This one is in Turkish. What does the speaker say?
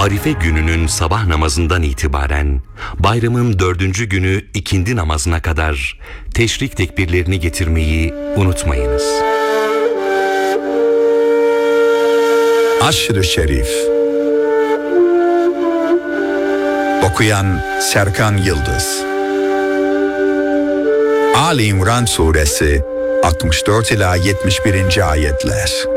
Arife gününün sabah namazından itibaren bayramın 4. günü ikindi namazına kadar teşrik tekbirlerini getirmeyi unutmayınız. Aşr-ı Şerif. Okuyan Serkan Yıldız. Ali İmran Suresi 64 ila 71. ayetler.